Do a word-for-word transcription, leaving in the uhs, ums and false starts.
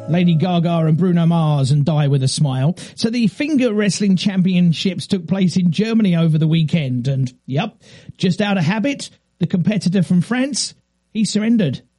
Lady Gaga and Bruno Mars and Die With a Smile. So the Finger Wrestling Championships took place in Germany over the weekend. And, yep, just out of habit, the competitor from France, he surrendered